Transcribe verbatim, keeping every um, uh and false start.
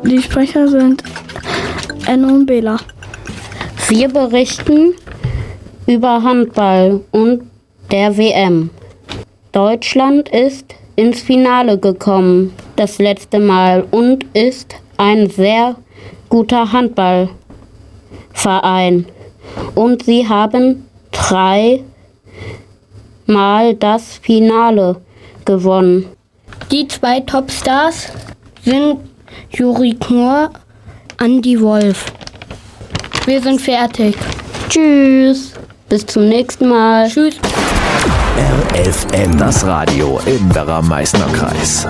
Die Sprecher sind Enno und Bela. Wir berichten über Handball und der W M. Deutschland ist ins Finale gekommen, das letzte Mal, und ist ein sehr guter Handballverein. Und sie haben drei Mal das Finale gewonnen. Die zwei Topstars sind Juri Knorr, Andi Wolf. Wir sind fertig. Tschüss. Bis zum nächsten Mal. Tschüss. R F M, das Radio im Werra-Meißner Kreis.